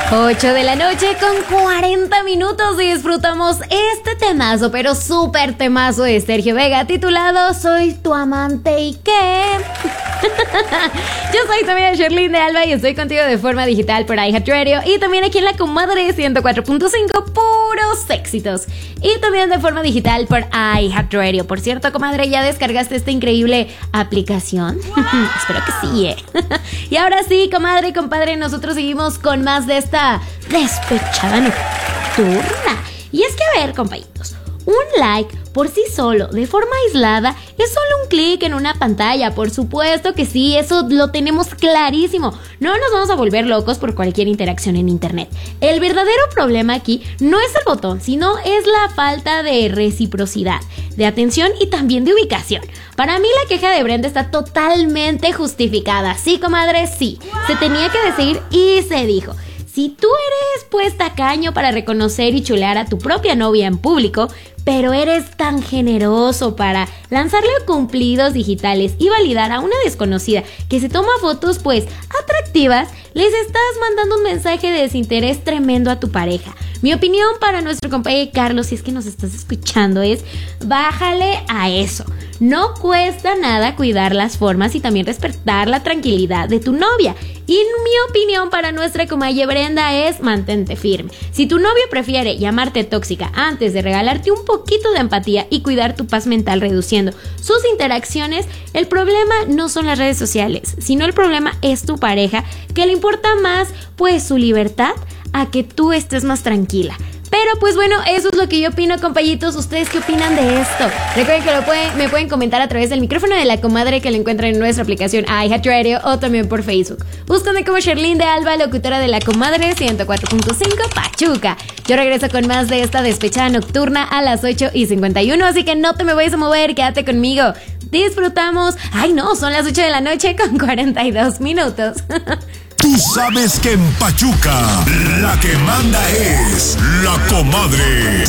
8 de la noche con 40 minutos y disfrutamos este temazo, pero súper temazo de Sergio Vega, titulado Soy tu amante y qué. Yo soy también Sherlyn de Alba y estoy contigo de forma digital por iHeartRadio y también aquí en La Comadre 104.5, puros éxitos. Y también de forma digital por iHeartRadio. Por cierto, comadre, ¿ya descargaste esta increíble aplicación? Espero que sí, Y ahora sí, comadre y compadre, nosotros seguimos con más de esta despechada nocturna. Y es que, a ver, compañitos, un like por sí solo, de forma aislada, es solo un clic en una pantalla. Por supuesto que sí, eso lo tenemos clarísimo. No nos vamos a volver locos por cualquier interacción en internet. El verdadero problema aquí no es el botón, sino es la falta de reciprocidad, de atención y también de ubicación. Para mí la queja de Brenda está totalmente justificada. Sí, comadre, sí. Se tenía que decir y se dijo. Si tú eres pues tacaño para reconocer y chulear a tu propia novia en público, pero eres tan generoso para lanzarle cumplidos digitales y validar a una desconocida que se toma fotos pues atractivas, les estás mandando un mensaje de desinterés tremendo a tu pareja. Mi opinión para nuestro compañero Carlos, si es que nos estás escuchando, es bájale a eso. No cuesta nada cuidar las formas y también respetar la tranquilidad de tu novia. Y mi opinión para nuestra comadre Brenda es mantente firme. Si tu novio prefiere llamarte tóxica antes de regalarte un poquito de empatía y cuidar tu paz mental reduciendo sus interacciones, el problema no son las redes sociales, sino el problema es tu pareja, que le importa más pues su libertad a que tú estés más tranquila. Pero pues bueno, eso es lo que yo opino, compañitos. ¿Ustedes qué opinan de esto? Recuerden que me pueden comentar a través del micrófono de La Comadre, que lo encuentran en nuestra aplicación iHeartRadio o también por Facebook. Búscame como Sherlyn de Alba, locutora de La Comadre 104.5 Pachuca. Yo regreso con más de esta despechada nocturna a las 8:51, así que no te me vayas a mover, quédate conmigo. Disfrutamos. Ay no, son las 8 de la noche con 42 minutos. Tú sabes que en Pachuca la que manda es La Comadre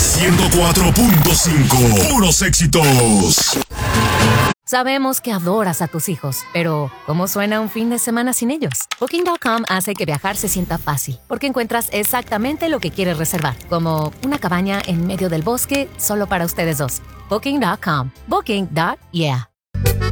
104.5. Puros éxitos. Sabemos que adoras a tus hijos, pero ¿cómo suena un fin de semana sin ellos? Booking.com hace que viajar se sienta fácil, porque encuentras exactamente lo que quieres reservar, como una cabaña en medio del bosque solo para ustedes dos. Booking.com. Booking.yeah.